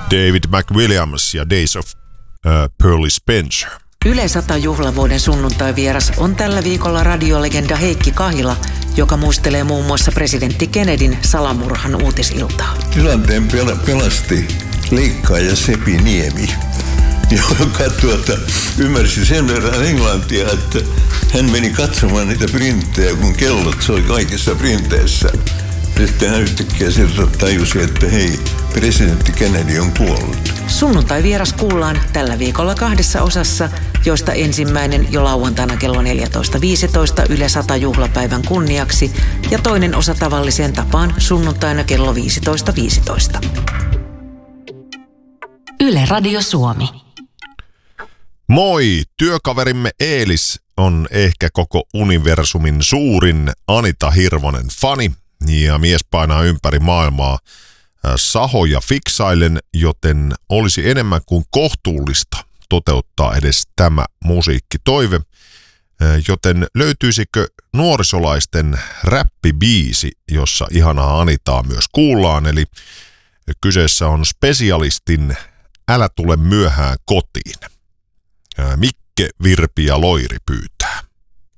David McWilliams ja Days of Pearly Spencer. Yle 100 juhlavuoden sunnuntai-vieras on tällä viikolla radiolegenda Heikki Kahila, joka muistelee muun muassa presidentti Kennedyn salamurhan uutisiltaa. Tilanteen pelasti leikkaaja Sepi Niemi, joka ymmärsi sen verran englantia, että hän meni katsomaan niitä printtejä, kun kellot soi kaikissa printeissä. Sitten hän yhtäkkiä sieltä tajusi, että hei, presidentti Kennedy on kuollut. Sunnuntai-vieras kuullaan tällä viikolla 2 osassa, joista ensimmäinen jo lauantaina kello 14.15 Yle 100 juhlapäivän kunniaksi ja toinen osa tavalliseen tapaan sunnuntaina kello 15.15. Yle Radio Suomi. Moi! Työkaverimme Eelis on ehkä koko universumin suurin Anita Hirvonen fani ja mies painaa ympäri maailmaa sahoja fiksailen, joten olisi enemmän kuin kohtuullista toteuttaa edes tämä musiikkitoive. Joten löytyisikö nuorisolaisten räppibiisi, jossa ihanaa Anitaa myös kuullaan, eli kyseessä on Spesialistin Älä tule myöhään kotiin. Mikke, Virpi ja Loiri pyytää.